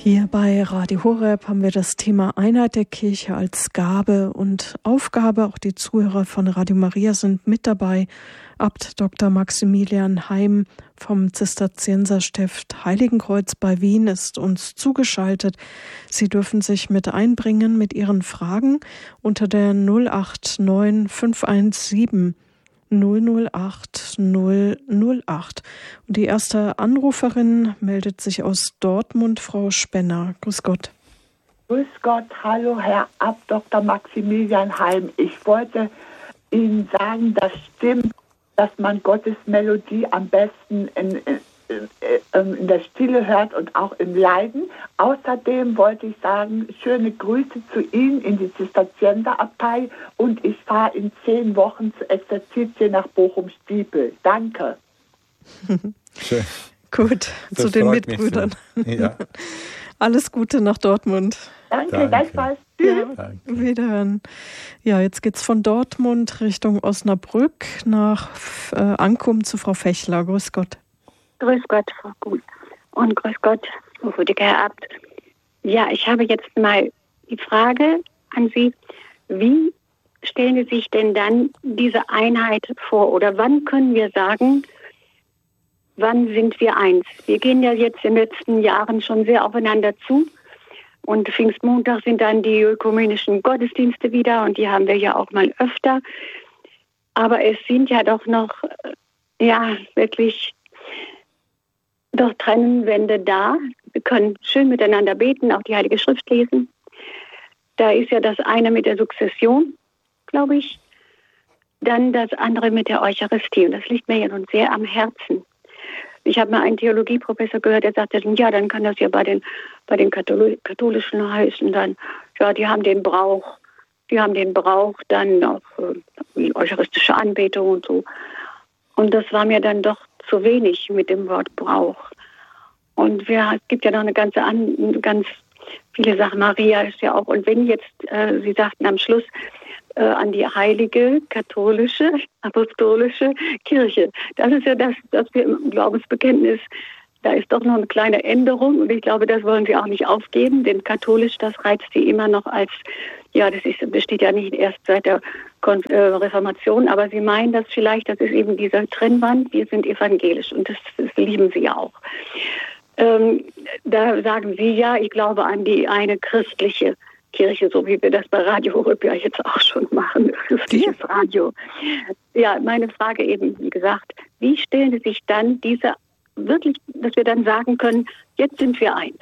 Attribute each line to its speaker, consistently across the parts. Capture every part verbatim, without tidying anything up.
Speaker 1: Hier bei Radio Horeb haben wir das Thema Einheit der Kirche als Gabe und Aufgabe. Auch die Zuhörer von Radio Maria sind mit dabei. Abt Doktor Maximilian Heim vom Zisterzienserstift Heiligenkreuz bei Wien ist uns zugeschaltet. Sie dürfen sich mit einbringen mit Ihren Fragen unter der null acht neun fünf eins sieben null null acht null null acht. Und die erste Anruferin meldet sich aus Dortmund, Frau Spenner. Grüß Gott.
Speaker 2: Grüß Gott, hallo Herr Abt Doktor Maximilian Heim. Ich wollte Ihnen sagen, das stimmt, dass man Gottes Melodie am besten in, in, in, in der Stille hört und auch im Leiden. Außerdem wollte ich sagen, schöne Grüße zu Ihnen in die Zisterzienserabtei und ich fahre in zehn Wochen zur Exerzitien nach Bochum-Stiepel. Danke.
Speaker 3: Schön.
Speaker 1: Gut, das zu den Mitbrüdern.
Speaker 3: Ja.
Speaker 1: Alles Gute nach Dortmund.
Speaker 2: Danke, gleichfalls.
Speaker 1: Ja, wiederhören. Ja, jetzt geht's von Dortmund Richtung Osnabrück nach äh, Ankum zu Frau Fechler. Grüß Gott.
Speaker 4: Grüß Gott, Frau Gut. Und grüß Gott, hochwürdiger Herr Abt. Ja, ich habe jetzt mal die Frage an Sie. Wie stellen Sie sich denn dann diese Einheit vor? Oder wann können wir sagen, wann sind wir eins? Wir gehen ja jetzt in den letzten Jahren schon sehr aufeinander zu. Und Pfingstmontag sind dann die ökumenischen Gottesdienste wieder und die haben wir ja auch mal öfter. Aber es sind ja doch noch, ja, wirklich doch Trennwände da. Wir können schön miteinander beten, auch die Heilige Schrift lesen. Da ist ja das eine mit der Sukzession, glaube ich. Dann das andere mit der Eucharistie. Und das liegt mir ja nun sehr am Herzen. Ich habe mal einen Theologieprofessor gehört, der sagte, ja, dann kann das ja bei den, bei den Kathol- Katholischen heißen, dann, ja, die haben den Brauch, die haben den Brauch, dann auch äh, eucharistische Anbetung und so. Und das war mir dann doch zu wenig mit dem Wort Brauch. Und wir, es gibt ja noch eine ganze, an, ganz viele Sachen. Maria ist ja auch, und wenn jetzt, äh, Sie sagten am Schluss, äh, an die heilige, katholische, apostolische Kirche. Das ist ja das, was wir im Glaubensbekenntnis, da ist doch noch eine kleine Änderung und ich glaube, das wollen Sie auch nicht aufgeben, denn katholisch, das reizt Sie immer noch als, ja, das ist, besteht ja nicht erst seit der Kon- äh, Reformation, aber Sie meinen das vielleicht, das ist eben dieser Trennwand, wir sind evangelisch und das, das lieben Sie ja auch. Ähm, da sagen Sie ja, ich glaube an die eine christliche Kirche, so wie wir das bei Radio Horeb ja jetzt auch schon machen, christliches ja. Radio. Ja, meine Frage eben, wie gesagt, wie stellen Sie sich dann diese wirklich, dass wir dann sagen können, jetzt sind wir eins?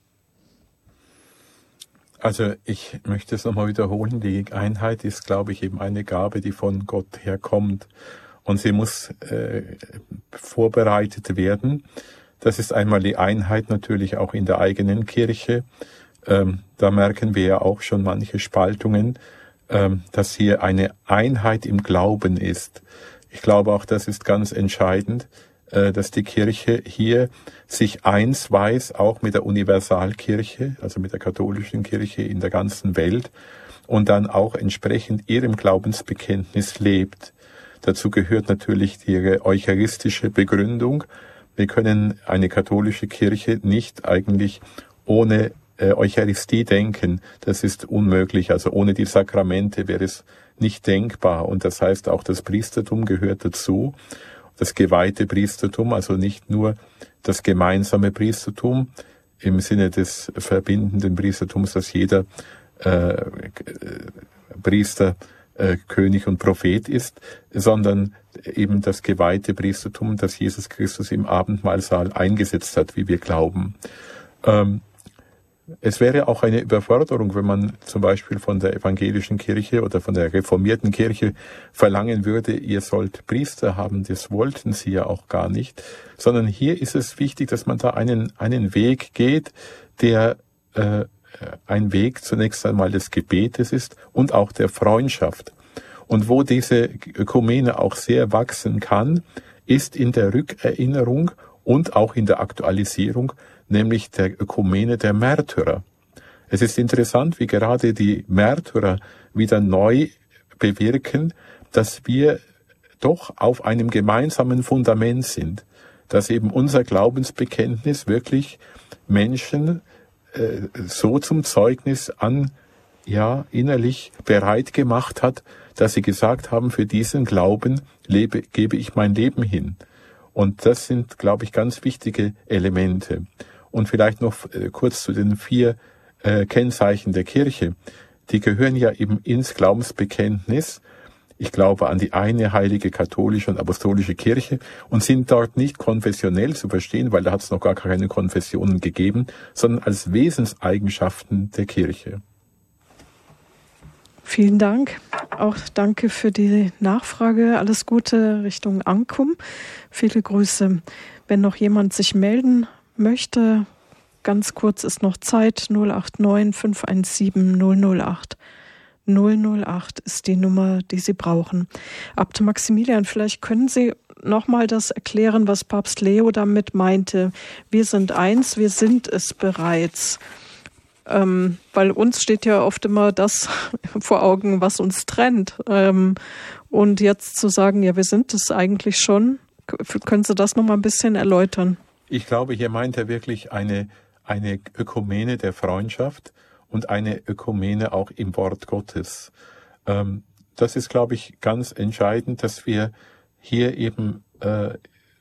Speaker 3: Also ich möchte es nochmal wiederholen, die Einheit ist, glaube ich, eben eine Gabe, die von Gott herkommt und sie muss äh, vorbereitet werden. Das ist einmal die Einheit natürlich auch in der eigenen Kirche. Ähm, da merken wir ja auch schon manche Spaltungen, ähm, dass hier eine Einheit im Glauben ist. Ich glaube auch, das ist ganz entscheidend, äh, dass die Kirche hier sich eins weiß, auch mit der Universalkirche, also mit der katholischen Kirche in der ganzen Welt und dann auch entsprechend ihrem Glaubensbekenntnis lebt. Dazu gehört natürlich die eucharistische Begründung. Wir können eine katholische Kirche nicht eigentlich ohne Eucharistie denken, das ist unmöglich. Also ohne die Sakramente wäre es nicht denkbar. Und das heißt, auch das Priestertum gehört dazu. Das geweihte Priestertum, also nicht nur das gemeinsame Priestertum im Sinne des verbindenden Priestertums, dass jeder äh, Priester äh, König und Prophet ist, sondern eben das geweihte Priestertum, das Jesus Christus im Abendmahlsaal eingesetzt hat, wie wir glauben. Ähm, Es wäre auch eine Überforderung, wenn man zum Beispiel von der evangelischen Kirche oder von der reformierten Kirche verlangen würde, ihr sollt Priester haben, das wollten sie ja auch gar nicht, sondern hier ist es wichtig, dass man da einen, einen Weg geht, der äh, ein Weg zunächst einmal des Gebetes ist und auch der Freundschaft. Und wo diese Ökumene auch sehr wachsen kann, ist in der Rückerinnerung und auch in der Aktualisierung, nämlich der Ökumene der Märtyrer. Es ist interessant, wie gerade die Märtyrer wieder neu bewirken, dass wir doch auf einem gemeinsamen Fundament sind, dass eben unser Glaubensbekenntnis wirklich Menschen äh, so zum Zeugnis an, ja, innerlich bereit gemacht hat, dass sie gesagt haben, für diesen Glauben lebe, gebe ich mein Leben hin. Und das sind, glaube ich, ganz wichtige Elemente. Und vielleicht noch äh, kurz zu den vier äh, Kennzeichen der Kirche. Die gehören ja eben ins Glaubensbekenntnis. Ich glaube an die eine heilige katholische und apostolische Kirche und sind dort nicht konfessionell zu verstehen, weil da hat es noch gar keine Konfessionen gegeben, sondern als Wesenseigenschaften der Kirche.
Speaker 1: Vielen Dank. Auch danke für die Nachfrage. Alles Gute Richtung Ankum. Viele Grüße. Wenn noch jemand sich melden möchte, ganz kurz ist noch Zeit. null acht neun fünf eins sieben null null acht. null null acht ist die Nummer, die Sie brauchen. Abt Maximilian, vielleicht können Sie nochmal das erklären, was Papst Leo damit meinte. Wir sind eins, wir sind es bereits. Ähm, weil uns steht ja oft immer das vor Augen, was uns trennt. Ähm, und jetzt zu sagen, ja, wir sind es eigentlich schon. Können Sie das nochmal ein bisschen erläutern?
Speaker 3: Ich glaube, hier meint er wirklich eine, eine Ökumene der Freundschaft und eine Ökumene auch im Wort Gottes. Ähm, das ist, glaube ich, ganz entscheidend, dass wir hier eben, äh,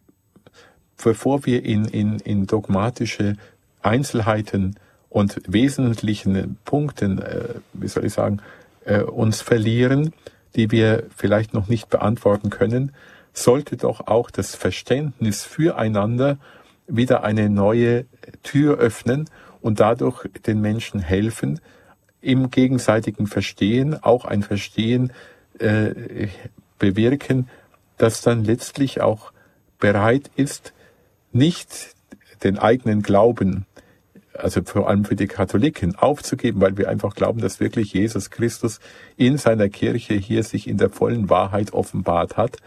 Speaker 3: bevor wir in, in, in dogmatische Einzelheiten und wesentlichen Punkten, äh, wie soll ich sagen, äh, uns verlieren, die wir vielleicht noch nicht beantworten können, sollte doch auch das Verständnis füreinander wieder eine neue Tür öffnen und dadurch den Menschen helfen, im gegenseitigen Verstehen, auch ein Verstehen äh, bewirken, das dann letztlich auch bereit ist, nicht den eigenen Glauben, also vor allem für die Katholiken, aufzugeben, weil wir einfach glauben, dass wirklich Jesus Christus in seiner Kirche hier sich in der vollen Wahrheit offenbart hat.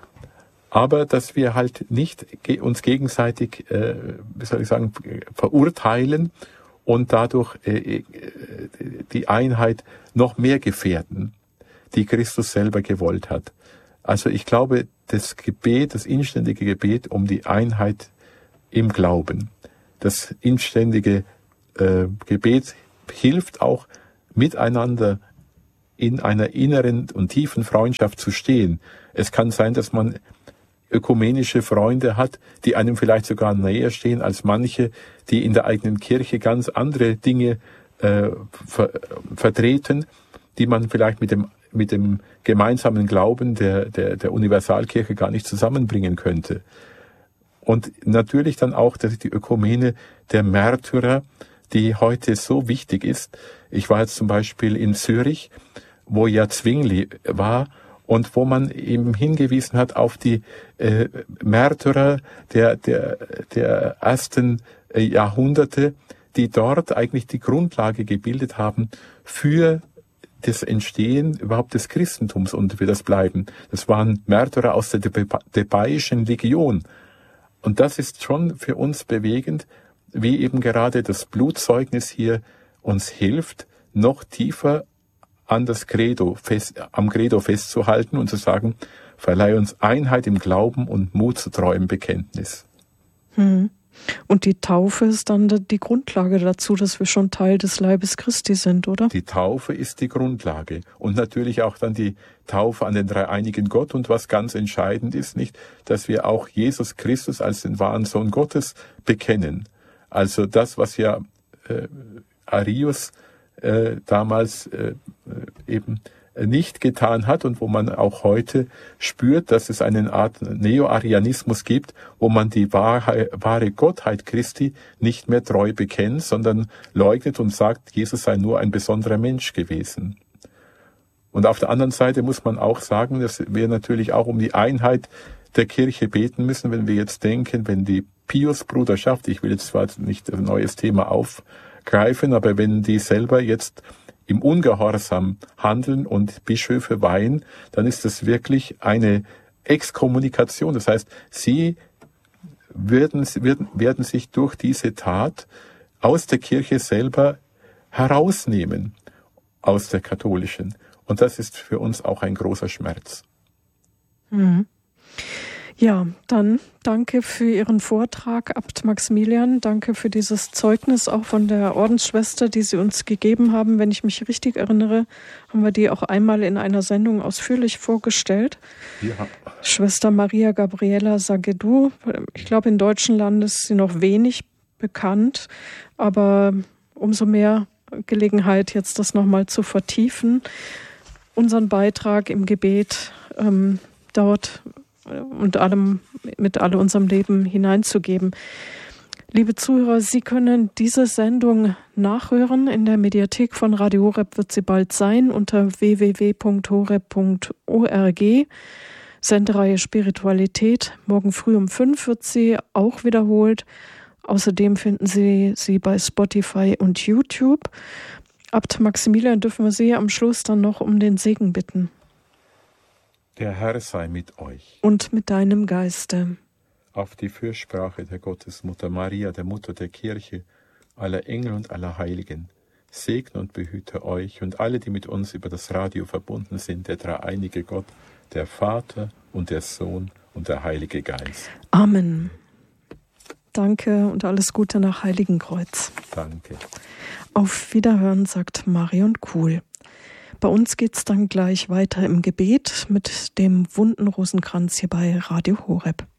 Speaker 3: Aber dass wir halt nicht uns gegenseitig, äh, wie soll ich sagen, verurteilen und dadurch äh, die Einheit noch mehr gefährden, die Christus selber gewollt hat. Also ich glaube, das Gebet, das inständige Gebet um die Einheit im Glauben, das inständige äh, Gebet hilft auch, miteinander in einer inneren und tiefen Freundschaft zu stehen. Es kann sein, dass man ökumenische Freunde hat, die einem vielleicht sogar näher stehen als manche, die in der eigenen Kirche ganz andere Dinge äh, ver vertreten, die man vielleicht mit dem mit dem gemeinsamen Glauben der der der Universalkirche gar nicht zusammenbringen könnte. Und natürlich dann auch, dass die Ökumene der Märtyrer, die heute so wichtig ist. Ich war jetzt zum Beispiel in Zürich, wo ja Zwingli war und wo man eben hingewiesen hat auf die äh, Märtyrer der, der, der ersten äh, Jahrhunderte, die dort eigentlich die Grundlage gebildet haben für das Entstehen überhaupt des Christentums und für das Bleiben. Das waren Märtyrer aus der Thebaiischen Legion. Und das ist schon für uns bewegend, wie eben gerade das Blutzeugnis hier uns hilft, noch tiefer an das Credo fest, am Credo festzuhalten und zu sagen, verleih uns Einheit im Glauben und Mut zu treuem Bekenntnis.
Speaker 1: Hm. Und die Taufe ist dann die Grundlage dazu, dass wir schon Teil des Leibes Christi sind, oder?
Speaker 3: Die Taufe ist die Grundlage. Und natürlich auch dann die Taufe an den dreieinigen Gott. Und was ganz entscheidend ist, nicht, dass wir auch Jesus Christus als den wahren Sohn Gottes bekennen. Also das, was ja äh, Arius äh, damals äh, eben nicht getan hat und wo man auch heute spürt, dass es eine Art Neo-Arianismus gibt, wo man die wahre, wahre Gottheit Christi nicht mehr treu bekennt, sondern leugnet und sagt, Jesus sei nur ein besonderer Mensch gewesen. Und auf der anderen Seite muss man auch sagen, dass wir natürlich auch um die Einheit der Kirche beten müssen, wenn wir jetzt denken, wenn die Pius-Bruderschaft, ich will jetzt zwar nicht ein neues Thema aufgreifen, aber wenn die selber jetzt im Ungehorsam handeln und Bischöfe weihen, dann ist das wirklich eine Exkommunikation. Das heißt, sie werden, werden, werden sich durch diese Tat aus der Kirche selber herausnehmen, aus der katholischen. Und das ist für uns auch ein großer Schmerz.
Speaker 1: Mhm. Ja, dann danke für Ihren Vortrag, Abt Maximilian. Danke für dieses Zeugnis auch von der Ordensschwester, die Sie uns gegeben haben. Wenn ich mich richtig erinnere, haben wir die auch einmal in einer Sendung ausführlich vorgestellt. Ja. Schwester Maria Gabriela Sagedou. Ich glaube, in deutschen Land ist sie noch wenig bekannt, aber umso mehr Gelegenheit, jetzt das nochmal zu vertiefen. Unseren Beitrag im Gebet ähm, dort und allem, mit all unserem Leben hineinzugeben. Liebe Zuhörer, Sie können diese Sendung nachhören. In der Mediathek von Radio Horeb wird sie bald sein unter w w w punkt horeb punkt org. Sendereihe Spiritualität. Morgen früh um fünf wird sie auch wiederholt. Außerdem finden Sie sie bei Spotify und YouTube. Abt Maximilian, dürfen wir Sie am Schluss dann noch um den Segen bitten.
Speaker 3: Der Herr sei mit euch.
Speaker 1: Und mit deinem Geiste.
Speaker 3: Auf die Fürsprache der Gottesmutter Maria, der Mutter der Kirche, aller Engel und aller Heiligen, segne und behüte euch und alle, die mit uns über das Radio verbunden sind, der dreieinige Gott, der Vater und der Sohn und der Heilige Geist.
Speaker 1: Amen. Danke und alles Gute nach Heiligenkreuz.
Speaker 3: Danke.
Speaker 1: Auf Wiederhören, sagt Marion Kuhl. Bei uns geht's dann gleich weiter im Gebet mit dem Wunden Rosenkranz hier bei Radio Horeb.